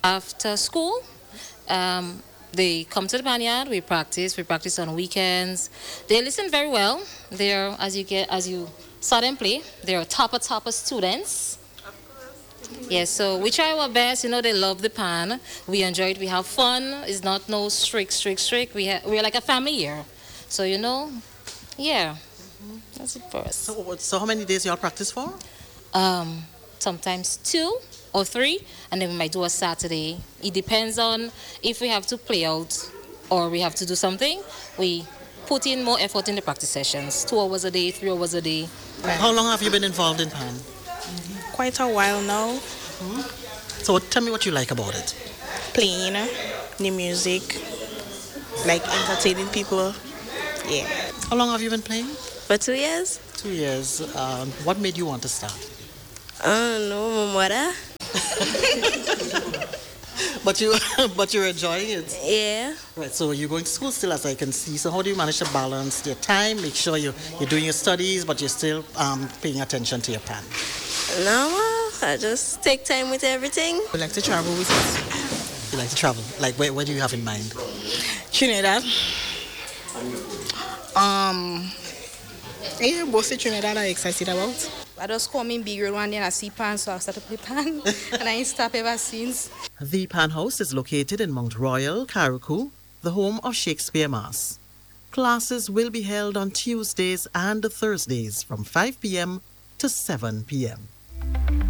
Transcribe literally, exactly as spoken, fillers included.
After school, um, they come to the barnyard. We practice. We practice on weekends. They listen very well. They're as you get as you saw them play. They're topper topper students. Yes, so we try our best. You know, they love the pan. We enjoy it. We have fun. It's not no strict, strict, strict. We ha- we're like a family here. So you know, yeah, that's it for us. So, what- so how many days y'all practice for? Um, sometimes two or three, and then we might do a Saturday. It depends on if we have to play out or we have to do something. We put in more effort in the practice sessions. Two hours a day, three hours a day. How long have you been involved in pan? Quite a while now. So what, tell me what you like about it. Playing, you know, the music, like entertaining people. Yeah. How long have you been playing? For two years? Two years. Um, what made you want to start? I don't know, my mother. But you, but you're enjoying it. Yeah. Right. So you're going to school still, as I can see. So how do you manage to balance your time? Make sure you you're doing your studies, but you're still um, paying attention to your pan. No, I just take time with everything. I like to travel with it. You like to travel. Like where, where do you have in mind? Trinidad. Um, yeah, mostly Trinidad I'm excited about. I just come in big girl one day and I see pan, so I started to play pan. And I ain't stopped ever since. The Pan House is located in Mount Royal, Carriacou, the home of Shakespeare Mass. Classes will be held on Tuesdays and Thursdays from five p.m. to seven p.m.